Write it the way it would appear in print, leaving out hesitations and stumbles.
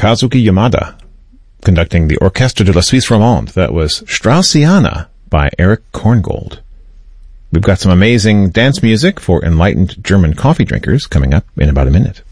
Kazuki Yamada conducting the Orchestre de la Suisse Romande. That was Straussiana by Eric Korngold. We've got some amazing dance music for enlightened German coffee drinkers coming up in about a minute.